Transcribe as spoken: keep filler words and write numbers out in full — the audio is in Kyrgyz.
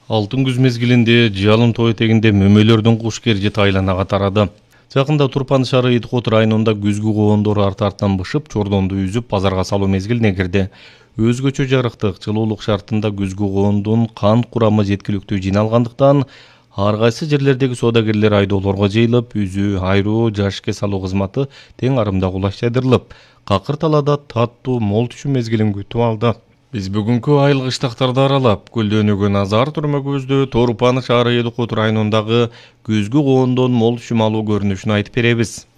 Алтын күз мезгилинде Жалын тоо этегинде мөмөлөрдүн куш кержи тайланага тарады. Жакында Турпан шаары Ит-Кот районунда күзгү коондору арты-артан бышып, чордонду үзүп, базарга салуу мезгилине кирди. Өзгөчө жарыктык, жылуулук шартында күзгү коондун кант курамы жеткиликтүү жиналгандыктан, ар кайсы жерлердеги соодагерлер айдоолорго жыйылып, үзүү, айруу, жашыкке салуу кызматы тең арымда кулайчтайдырылып, какыр талаада таттуу мол түшүм мезгилин күтүп алды. Биз бүгүнкү айыл кыштактарды аралап, көлдөнүүгө назар түрмөгүбүздө Турпан шаары Ит-Кот районундагы күзгү коондон мол түшүм алуу көрүнүшүн айтып беребиз.